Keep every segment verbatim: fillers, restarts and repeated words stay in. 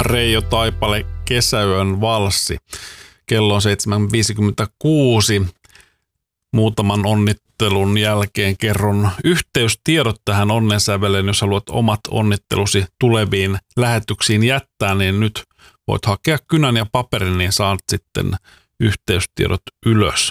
Reijo Taipale, Kesäyön valssi. Kello on seitsemän viisikymmentäkuusi. Muutaman onnittelun jälkeen kerron yhteystiedot tähän onnensäveleen. Jos haluat omat onnittelusi tuleviin lähetyksiin jättää, niin nyt voit hakea kynän ja paperin, niin saat sitten yhteystiedot ylös.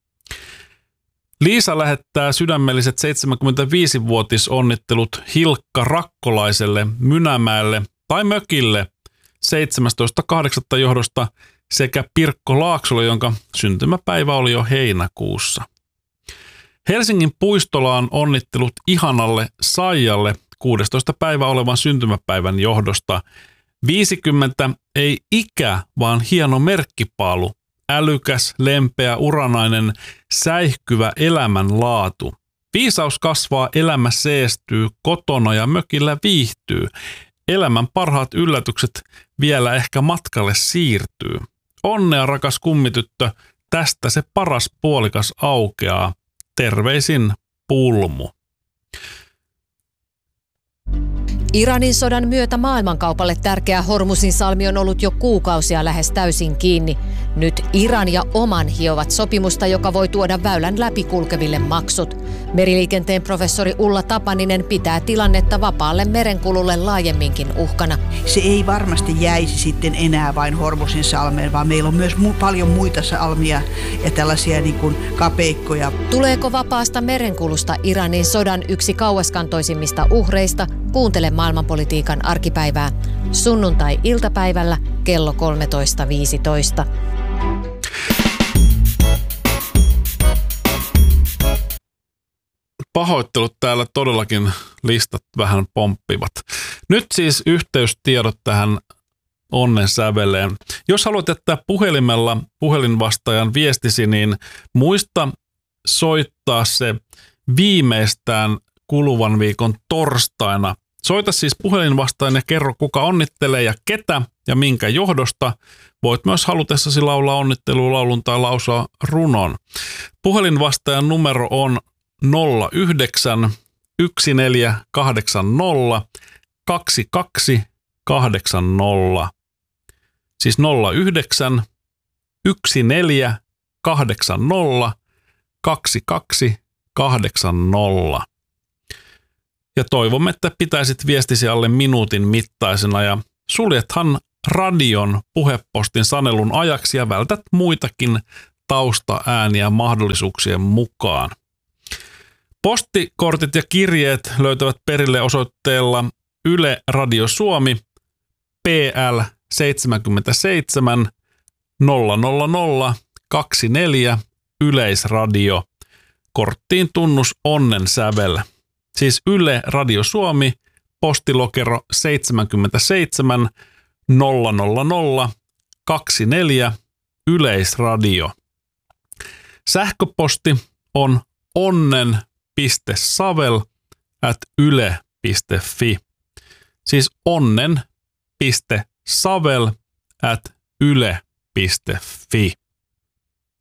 Liisa lähettää sydämelliset seitsemänkymmentäviisivuotisonnittelut Hilkka Rakkolaiselle Mynämäelle tai mökille seitsemästoista kahdeksatta johdosta sekä Pirkko Laaksolle, jonka syntymäpäivä oli jo heinäkuussa. Helsingin puistolaan onnittelut ihanalle Saijalle kuudestoista päivä olevan syntymäpäivän johdosta. viisikymmentä ei ikä, vaan hieno merkkipaalu. Älykäs, lempeä, uranainen, säihkyvä elämänlaatu. Viisaus kasvaa, elämä seestyy, kotona ja mökillä viihtyy. Elämän parhaat yllätykset vielä ehkä matkalle siirtyy. Onnea, rakas kummityttö, tästä se paras puolikas aukeaa. Terveisin Pulmu. Iranin sodan myötä maailmankaupalle tärkeä Hormuzin salmi on ollut jo kuukausia lähes täysin kiinni. Nyt Iran ja Oman hiovat sopimusta, joka voi tuoda väylän läpi kulkeville maksut. Meriliikenteen professori Ulla Tapaninen pitää tilannetta vapaalle merenkululle laajemminkin uhkana. Se ei varmasti jäisi sitten enää vain Hormuzin salmeen, vaan meillä on myös mu- paljon muita salmia ja tällaisia niin kuin kapeikkoja. Tuleeko vapaasta merenkulusta Iranin sodan yksi kauaskantoisimmista uhreista? Kuuntele maailmanpolitiikan arkipäivää sunnuntai-iltapäivällä kello kolmetoista viisitoista. Pahoittelut, täällä todellakin listat vähän pomppivat. Nyt siis yhteystiedot tähän onnen säveleen. Jos haluat jättää puhelimella puhelinvastaajan viestisi, niin muista soittaa se viimeistään kuluvan viikon torstaina. Soita siis puhelinvastaajan ja kerro, kuka onnittelee ja ketä ja minkä johdosta. Voit myös halutessasi laulaa onnittelulaulun tai lausua runon. Puhelinvastaajan numero on nolla yhdeksän yksi neljä kahdeksan nolla kaksi kaksi kahdeksan nolla. Siis nolla yhdeksän yksi neljä kahdeksan nolla kaksi kaksi kahdeksan nolla. Ja toivomme, että pitäisit viestisi alle minuutin mittaisena ja suljethan radion puhepostin sanelun ajaksi ja vältät muitakin taustaääniä mahdollisuuksien mukaan. Postikortit ja kirjeet löytävät perille osoitteella Yle Radio Suomi P L seitsemänkymmentäseitsemän nolla nolla nolla kaksikymmentäneljä Yleisradio. Korttiin tunnus onnen sävel. Siis Yle Radio Suomi, postilokero seitsemänkymmentäseitsemän nolla nolla nolla kaksikymmentäneljä Yleisradio. Sähköposti on onnen.savel at yle.fi. Siis onnen.savel at yle.fi.